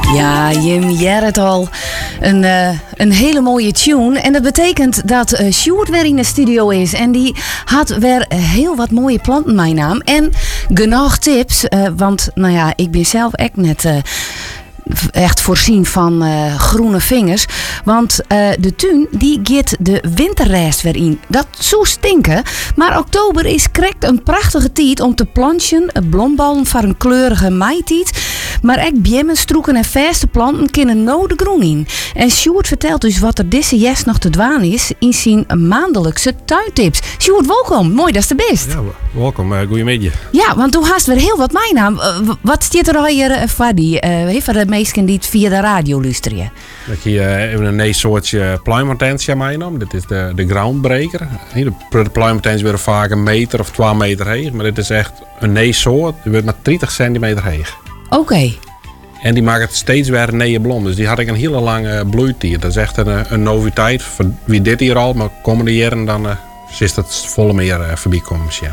Ja, Jim, jij het al. Een hele mooie tune. En dat betekent dat Sjoerd weer in de studio is. En die had weer heel wat mooie planten mijn naam. En genoeg tips. Want nou ja, ik ben zelf echt net echt voorzien van groene vingers. Want de tuin die gaat de winterrest weer in. Dat zou stinken. Maar oktober is correct een prachtige tijd om te plantjen. Blomballen voor een kleurige maitijd. Maar ook bjemmen, stroeken en verse planten kunnen nou de groen in. En Sjoerd vertelt dus wat er deze jes nog te dwaan is in zijn maandelijkse tuintips. Sjoerd, welkom. Mooi, dat is de best. Ja, welkom. Goedemiddag. Ja, want toen haast weer heel wat mijn naam. Wat staat er al hier voor die? Voor de meesten die het via de radio luisteren. Ik hier even een nieuw soortje pluimhortensia meenam. Dit is de groundbreaker. De pluimhortensia worden vaak 1 meter of 2 meter hoog. Maar dit is echt een nieuw soort. Die wordt maar 30 centimeter hoog. Oké. En die maakt steeds weer een nieuwe blom. Dus die had ik een hele lange bloeitijd. Dat is echt een noviteit. Voor wie dit hier al, maar komende jaren dan is dat volle meer voorbij komen misschien.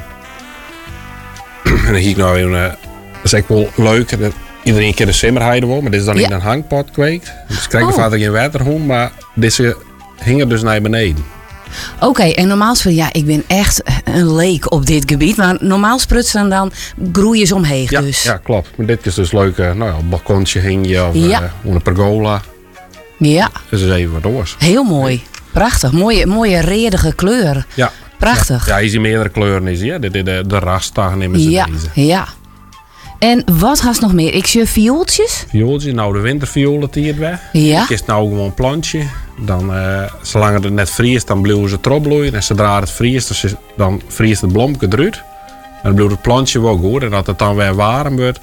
En dan zie ik nou even, dat is echt wel leuk. Dat iedereen een keer de simmerheide wil, maar dit is dan in een hangpot kweekt. Dus krijg je vaak geen waterhoen, maar deze hingen dus naar beneden. Oké, en normaal ja, ik ben echt een leek op dit gebied, maar normaal sprutsen dan groeien ze omheen. Ja, dus. Ja, klopt. Maar dit is dus leuk, een balkonnetje hing je of een pergola. Ja. Dus is even wat oors. Heel mooi. Prachtig. Mooie redige kleur. Ja. Prachtig. Ja, je ziet meerdere kleuren. Ja. Dit is de rasta nemen ze deze. Ja. En wat had nog meer? Ik zie viooltjes. Viooltjes, nou de winterviolen die het weg. Ja. Ik is nou gewoon een plantje. Dan, zolang het net vriest, dan blijven ze tropbloeien. En zodra het vriest, dan vriest het blomke eruit. En dan blijft het plantje wel goed. En dat het dan weer warm wordt,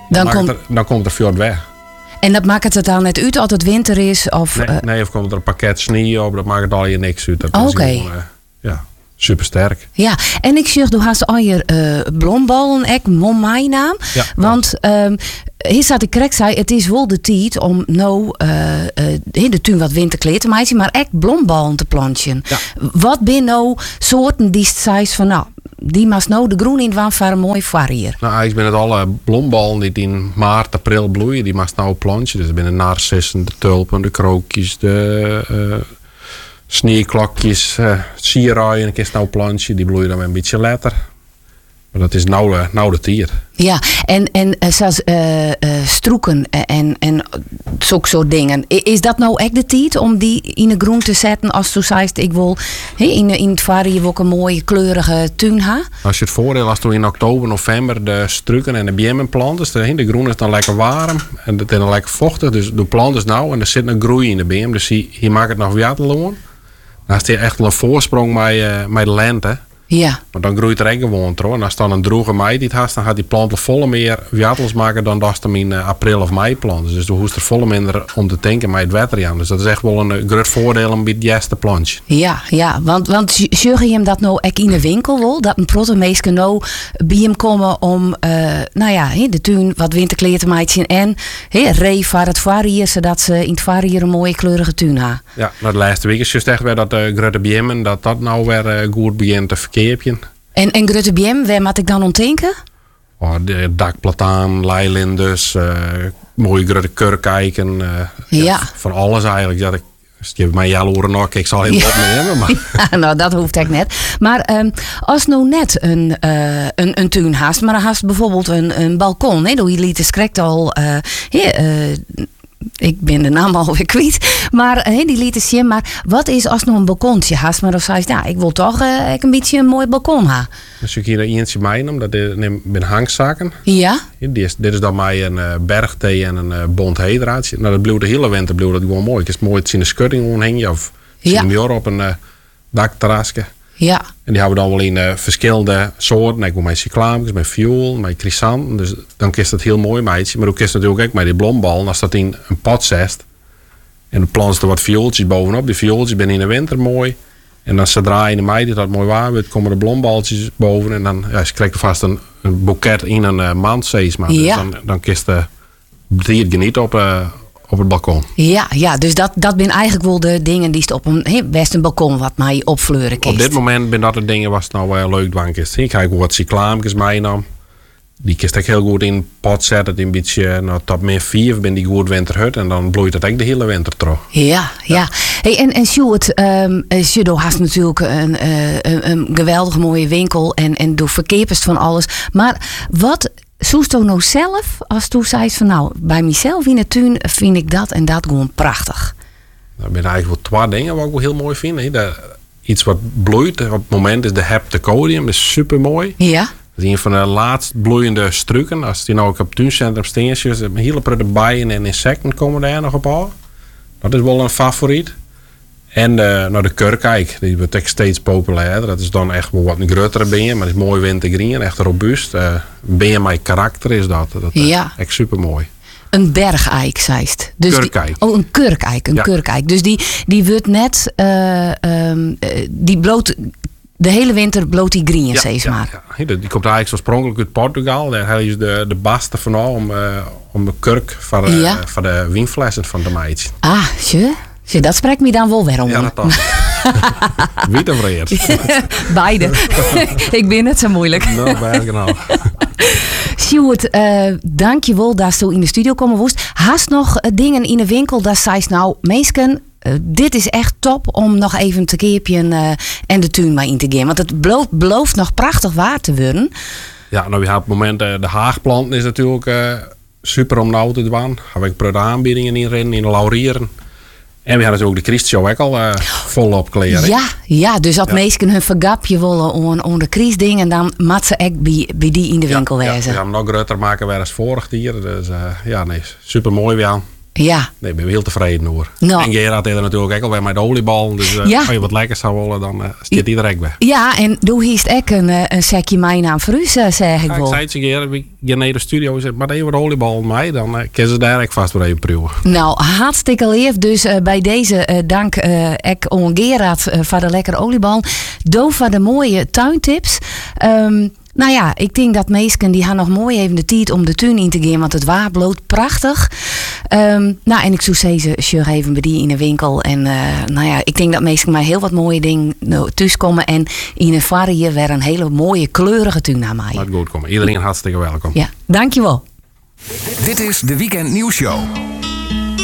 dan komt er veel weg. En dat maakt het dan net uit als het winter is? Of, nee, of komt er een pakket sneeuw op. Dat maakt het al je niks uit. Oké. Ja, super sterk. Ja, en ik zie, du hast al je blomballen, ek, mijn naam. Ja, want hier staat ik correct zei, het is wel de tijd om nou in de tuin wat winterkleed te maken, maar echt blomballen te plantjen. Ja. Wat ben nou soorten die zei van nou, die mag nou de groen in van voor een mooi variër? Nou, eigenlijk ben het alle blomballen die in maart, april bloeien, die mag nou plantje. Dus er zijn de narcissen, de tulpen, de krookjes, de sneeuwklokjes, sieraaien, een keer nou plantje, die bloeien dan weer een beetje later. Maar dat is nou de tier. Ja, en zoals stroeken en zulke soort dingen. Is dat nou echt de tijd om die in de groen te zetten als je zegt, ik wil in het variër ook een mooie kleurige tuin hebben? Als je het voordeel, als je in oktober, november de struiken en de bjemmen plant, de groen is dan lekker warm en het is dan lekker vochtig. Dus de plant is nou en er zit een groei in de bjem. Dus hier maakt het nog waterloon. Dan is het echt een voorsprong met de lente. Ja. Maar dan groeit er echt gewoon door. En als dan een droge mei dit hast, dan gaat die planten volle meer wattels maken dan dat ze hem in april of mei planten. Dus dan hoeft er volle minder om te tanken met het water aan. Dus dat is echt wel een groot voordeel om bij het juiste plantje. Ja, want zeg je hem dat nou ook in de winkel wel? Dat een protomeeske nou bij hem komen om de tuin wat winterkleed te maken en ree voor het variër, zodat ze in het variër een mooie kleurige tuin hebben. Ja, nou de laatste week is juist echt weer dat de grote bjemmen, dat nou weer goed begint te verkeerpje. En grote bjem, waar moet ik dan om denken? Oh, de dakplataan, leilinders, mooie grote kurkijken. Van alles eigenlijk. Dat als je mij jaloeren nog, ik zal helemaal opnemen. Maar. Ja, nou, dat hoeft echt net. Maar als nou net een tuin haast, maar dan haast bijvoorbeeld een balkon. Hè? Je liet het correct al. Ik ben de naam alweer kwijt. Maar die lieten zien. Maar wat is als nou een balkontje haast? Maar dan zei je, ik wil toch een beetje een mooi balkon hebben. Dus ik hier eentje meenem, dat zijn hangzakken. Ja. Dit is dan mij een bergthee en een bont heedraadje. Nou, dat bleef de hele winter dat gewoon mooi. Het is mooi te zien een schutting omheen of zien we op een dakterrasje. Ja. En die hebben we dan wel in verschillende soorten. Ik wil met cyclamens, met viool, met chrysanten. Dus dan is dat heel mooi meidje. Maar ook is het natuurlijk ook met die blomballen. Als dat in een pot zet. En dan plant er wat viooltjes bovenop. Die viooltjes zijn in de winter mooi. En dan zodra in de mei dat mooi waar wordt, komen de blomballetjes boven. En dan ze krijgt er vast een boeket in een maand, zeg maar. Ja. Dus dan kist de genieten op het balkon. Ja, dus dat zijn eigenlijk wel de dingen die op een best een balkon wat mij opfleuren kist. Op dit moment ben dat de dingen was het nou wel leuk dwang is. Ik ga wat cyclamens meenam. Die kist ik heel goed in pot zetten. Die een beetje tot min 4 ben die goed winterhut. En dan bloeit het ook de hele winter terug. Ja. Hey, en Sjoerd, je hast natuurlijk een geweldig mooie winkel. En door verkeepers van alles. Maar wat zoest je nou zelf als toen zei van nou, bij mezelf in de tuin vind ik dat en dat gewoon prachtig. Er zijn eigenlijk wel 2 dingen wat ik wel heel mooi vind. Iets wat bloeit op het moment is de heptacodium. Dat is super mooi. Ja. Dat is een van de laatst bloeiende struiken. Als die nou ook op het tuincentrum steentjes, hele prille bijen en insecten komen daar nog op aan. Dat is wel een favoriet. En de kurkijk, die wordt echt steeds populairder. Dat is dan echt wel wat een grotere bijen, maar het is mooi wintergroen, echt robuust. Bijen met karakter is dat. Ja. Echt super mooi. Een bergeik, zeist. Dus kurkijk. Een kurkijk. Dus die wordt net, die bloot de hele winter bloot die green, zeg maar. Ja. Die komt eigenlijk oorspronkelijk uit Portugal. Daar is de baste van om de kurk voor de wijnflessen van de meidje. Ah, dat spreekt me dan wel weer om. Ja, dat dan. Wie te vreerd? Beide. Ik ben net zo moeilijk. Nou, bijna. Sjoerd, dank je wel dat je in de studio komen woest. Haast nog dingen in de winkel dat zei nou, meesken, dit is echt top om nog even te keepjen en de tuin maar in te gaan. Want het belooft nog prachtig waar te worden. Ja, nou, op het moment de haagplanten is natuurlijk super om nou te doen. Heb ik de aanbiedingen in de laurieren. En we hadden natuurlijk de Christshow ook al volop kleren. Ja, dus als meesken hun vergapje willen om de Christdingen, dan mat ze echt bij die in de winkel wezen. We gaan hem nog groter maken weer als vorig jaar. Dus super mooi weer aan. Ja. Nee, ik ben heel tevreden hoor. No. En Gerard had er natuurlijk ook alweer met de oliebal. Dus als je wat lekkers zou willen, dan zit hij direct bij. Ja, en doe hiest ook een sekje mijn naam voor u, zeg ik wel. Ik zei het een keer, je naar de studio zit, maar even wat oliebal mij, dan kan ze daar ook vast weer even proeven. Nou, hartstikke lief. Dus bij deze dank ik aan Gerard voor de lekkere oliebal. Doof voor de mooie tuintips. Nou ja, ik denk dat meesken die gaan nog mooi even de tijd om de tuin in te gaan, want het waar bloot prachtig. Nou, en ik zou zeggen, even bij die in de winkel. En ik denk dat meesken mij heel wat mooie dingen thuis komen en in een varie weer een hele mooie kleurige tuin naar mij. Laat goed komen. Iedereen hartstikke welkom. Ja, dankjewel. Dit is de Weekend Nieuwsshow.